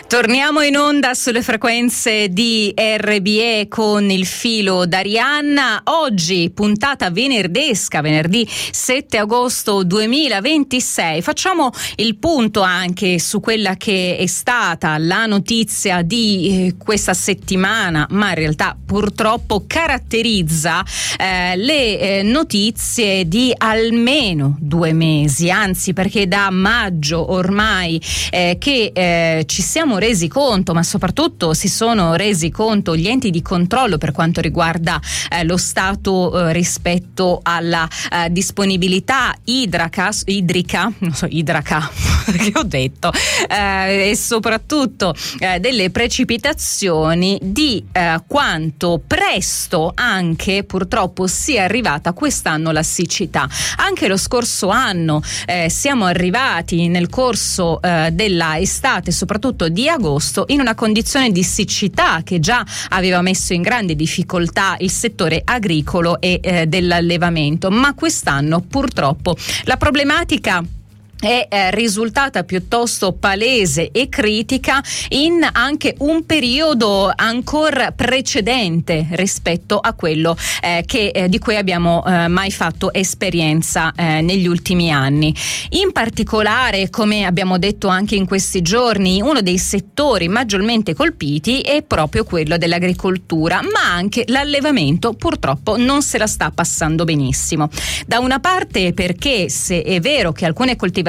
Torniamo in onda sulle frequenze di RBE con il filo d'Arianna. Oggi puntata venerdesca, venerdì 7 agosto 2026. Facciamo il punto anche su quella che è stata la notizia di questa settimana, ma in realtà purtroppo caratterizza le notizie di almeno 2 mesi, anzi perché da maggio ormai che ci siamo resi conto, ma soprattutto si sono resi conto gli enti di controllo per quanto riguarda lo stato rispetto alla disponibilità idrica che ho detto, e soprattutto delle precipitazioni, di quanto presto anche purtroppo sia arrivata quest'anno la siccità. Anche lo scorso anno siamo arrivati nel corso della estate, soprattutto di agosto, in una condizione di siccità che già aveva messo in grande difficoltà il settore agricolo e dell'allevamento, ma quest'anno purtroppo la problematica è risultata piuttosto palese e critica in anche un periodo ancora precedente rispetto a quello di cui abbiamo mai fatto esperienza negli ultimi anni. In particolare, come abbiamo detto anche in questi giorni, uno dei settori maggiormente colpiti è proprio quello dell'agricoltura, ma anche l'allevamento purtroppo non se la sta passando benissimo. Da una parte perché, se è vero che alcune coltivazioni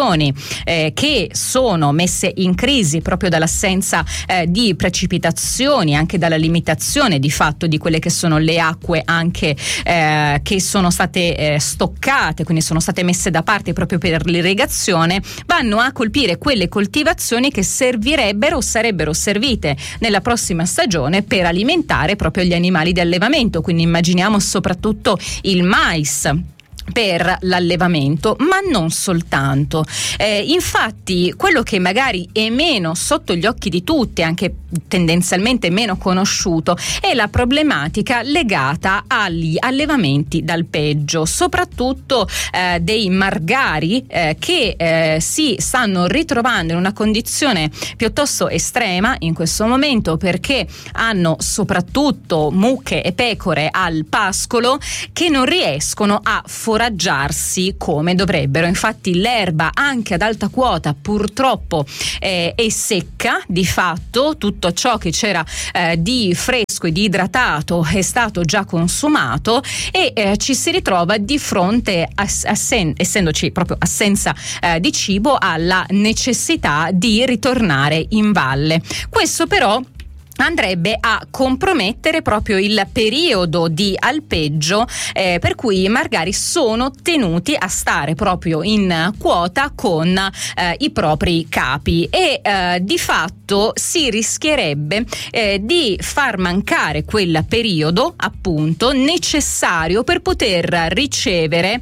che sono messe in crisi proprio dall'assenza di precipitazioni, anche dalla limitazione di fatto di quelle che sono le acque anche che sono state stoccate, quindi sono state messe da parte proprio per l'irrigazione, vanno a colpire quelle coltivazioni che servirebbero o sarebbero servite nella prossima stagione per alimentare proprio gli animali di allevamento. Quindi immaginiamo soprattutto il mais per l'allevamento, ma non soltanto. Infatti quello che magari è meno sotto gli occhi di tutti, anche tendenzialmente meno conosciuto, è la problematica legata agli allevamenti d'alpeggio, soprattutto dei margari che si stanno ritrovando in una condizione piuttosto estrema in questo momento, perché hanno soprattutto mucche e pecore al pascolo che non riescono a foraggiarsi come dovrebbero. Infatti l'erba anche ad alta quota purtroppo è secca, di fatto tutto ciò che c'era di fresco e di idratato è stato già consumato, e ci si ritrova di fronte, essendoci proprio assenza di cibo, alla necessità di ritornare in valle. Questo però andrebbe a compromettere proprio il periodo di alpeggio, per cui i margari sono tenuti a stare proprio in quota con i propri capi, e di fatto si rischierebbe di far mancare quel periodo appunto necessario per poter ricevere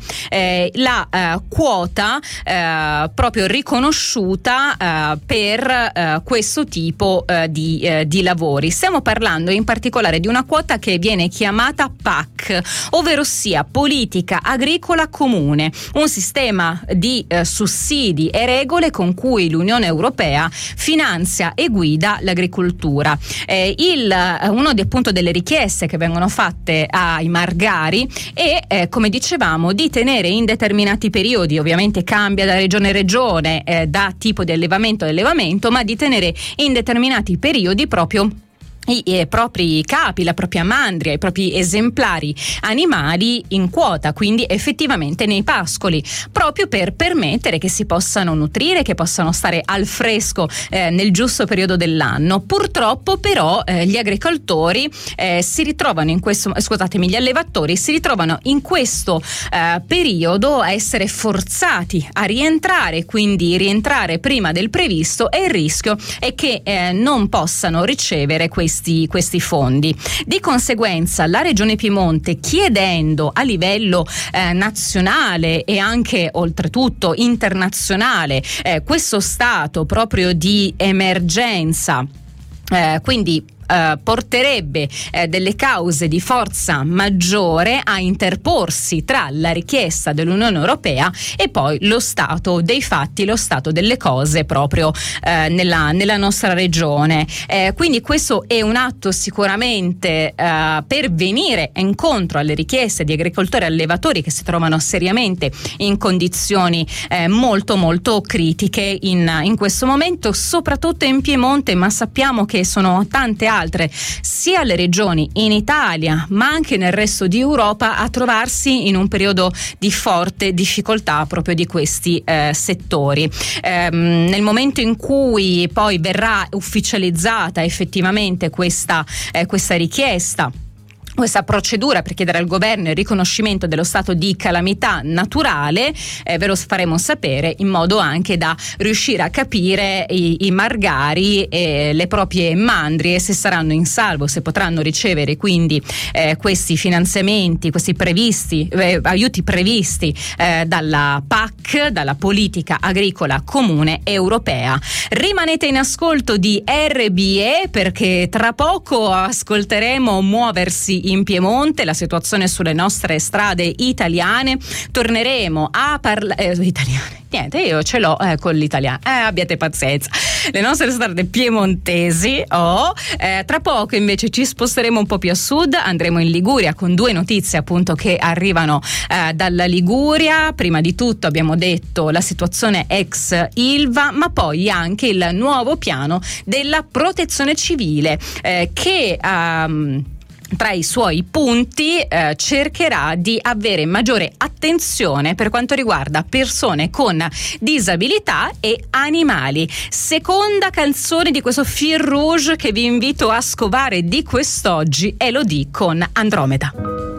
la quota proprio riconosciuta per questo tipo di lavoro. Stiamo parlando in particolare di una quota che viene chiamata PAC, ovvero sia Politica Agricola Comune, un sistema di sussidi e regole con cui l'Unione Europea finanzia e guida l'agricoltura. Uno delle richieste che vengono fatte ai margari è, come dicevamo, di tenere in determinati periodi, ovviamente cambia da regione a regione, da tipo di allevamento ad allevamento, ma di tenere in determinati periodi proprio i propri capi, la propria mandria, i propri esemplari animali in quota, quindi effettivamente nei pascoli, proprio per permettere che si possano nutrire, che possano stare al fresco nel giusto periodo dell'anno. Purtroppo però gli agricoltori si ritrovano gli allevatori si ritrovano in questo periodo a essere forzati a rientrare prima del previsto, e il rischio è che non possano ricevere questi fondi. Di conseguenza la Regione Piemonte, chiedendo a livello nazionale e anche oltretutto internazionale questo stato proprio di emergenza, quindi porterebbe delle cause di forza maggiore a interporsi tra la richiesta dell'Unione Europea e poi lo stato dei fatti, lo stato delle cose proprio nella nostra regione. Quindi questo è un atto sicuramente per venire incontro alle richieste di agricoltori e allevatori che si trovano seriamente in condizioni molto molto critiche in questo momento, soprattutto in Piemonte, ma sappiamo che sono tante altre sia le regioni in Italia ma anche nel resto di Europa a trovarsi in un periodo di forte difficoltà proprio di questi settori. Nel momento in cui poi verrà ufficializzata effettivamente questa richiesta, questa procedura per chiedere al governo il riconoscimento dello stato di calamità naturale, ve lo faremo sapere in modo anche da riuscire a capire i margari e le proprie mandrie, se saranno in salvo, se potranno ricevere quindi questi finanziamenti, questi aiuti previsti dalla PAC, dalla politica agricola comune europea. Rimanete in ascolto di RBE perché tra poco ascolteremo Muoversi in Piemonte, la situazione sulle nostre strade italiane. Torneremo a parlare italiane. Niente, io ce l'ho con l'italiano. Abbiate pazienza. Le nostre strade piemontesi. Tra poco invece ci sposteremo un po' più a sud, andremo in Liguria con 2 notizie appunto che arrivano dalla Liguria. Prima di tutto abbiamo detto la situazione ex Ilva, ma poi anche il nuovo piano della protezione civile che tra i suoi punti cercherà di avere maggiore attenzione per quanto riguarda persone con disabilità e animali. Seconda canzone di questo fil rouge che vi invito a scovare di quest'oggi, Elodie con Andromeda.